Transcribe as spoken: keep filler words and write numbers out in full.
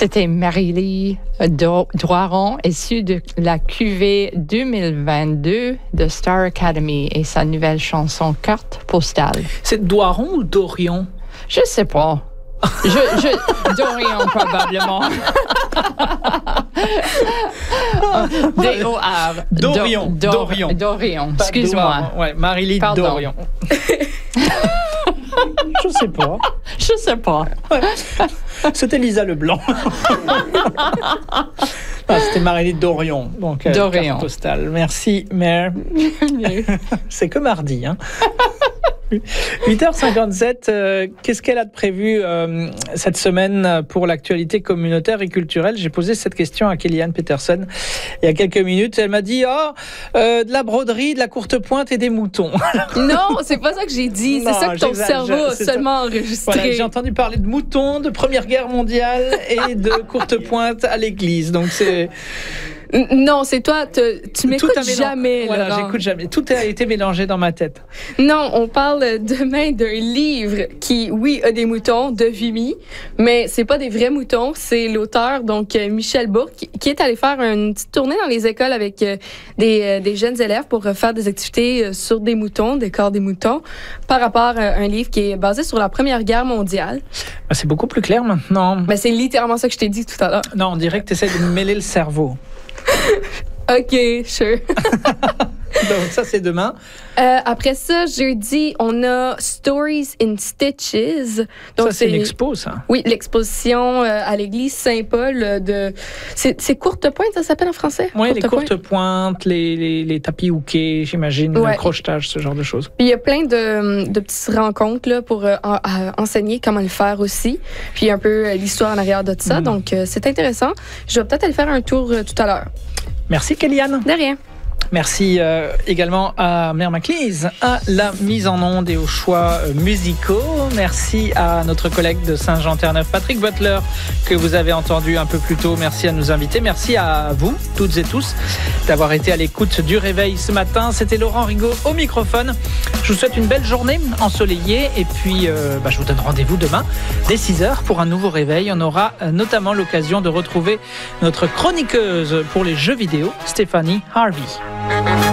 C'était Marie-Lie Doiron, issue de la cuvée deux mille vingt-deux de Star Academy et sa nouvelle chanson Carte postale. C'est Doiron ou Dorion? Je sais pas. Je, je, Dorion, probablement. D O R. Dorion. Do, do, Dorion. Dorion. Excuse-moi. Ouais, Marie-Lie Dorion. Je sais pas. Je sais pas. Ouais. C'était Lisa Leblanc. Ah, c'était Marie-Lie Dorion. Donc, euh, Dorion. Carte postale. Merci, Mère. C'est que mardi, hein. huit heures cinquante-sept, euh, qu'est-ce qu'elle a de prévu euh, cette semaine pour l'actualité communautaire et culturelle? J'ai posé cette question à Kellyanne Peterson il y a quelques minutes. Elle m'a dit oh, euh, de la broderie, de la courte pointe et des moutons. Non, c'est pas ça que j'ai dit. C'est Non, ça que ton cerveau a c'est seulement ça. enregistré. Voilà, j'ai entendu parler de moutons, de Première Guerre mondiale et de courte pointe à l'église. Donc c'est... Non, c'est toi, te, tu m'écoutes jamais. Voilà, Laurent. j'écoute jamais. Tout a été mélangé dans ma tête. Non, on parle demain d'un livre qui, oui, a des moutons de Vimy, mais c'est pas des vrais moutons. C'est l'auteur, donc Michel Bourque, qui est allé faire une petite tournée dans les écoles avec des, des jeunes élèves pour faire des activités sur des moutons, des corps des moutons, par rapport à un livre qui est basé sur la Première Guerre mondiale. C'est beaucoup plus clair maintenant. Ben, c'est littéralement ça que je t'ai dit tout à l'heure. Non, on dirait que tu essaies de me mêler le cerveau. OK, sure. Donc ça, c'est demain. Euh, après ça, jeudi, on a Stories in Stitches. Donc, ça, c'est une expo, ça? Oui, l'exposition euh, à l'église Saint-Paul euh, de... C'est, c'est courte pointe, ça s'appelle en français? Oui, les courtes pointe. pointes, les, les, les tapis hookés, j'imagine, Ouais. le crochetage, ce genre de choses. Puis il y a plein de, de petites rencontres là, pour euh, en, à enseigner comment le faire aussi. Puis un peu euh, l'histoire en arrière de ça. Mm. Donc, euh, c'est intéressant. Je vais peut-être aller faire un tour euh, tout à l'heure. Merci, Kellyanne. De rien. Merci euh, également à Mère Maclise, à la mise en onde et aux choix euh, musicaux. Merci à notre collègue de Saint-Jean-Terre-Neuf, Patrick Butler, que vous avez entendu un peu plus tôt. Merci à nos invités. Merci à vous, toutes et tous, d'avoir été à l'écoute du réveil ce matin. C'était Laurent Rigaud au microphone. Je vous souhaite une belle journée ensoleillée. Et puis, euh, bah, je vous donne rendez-vous demain dès six heures pour un nouveau réveil. On aura euh, notamment l'occasion de retrouver notre chroniqueuse pour les jeux vidéo, Stéphanie Harvey.